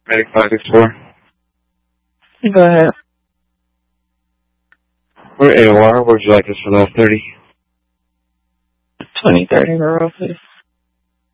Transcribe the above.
Medic 564. Go ahead. We're AOR. Where would you like us for last 30? 2030 Monroe, please.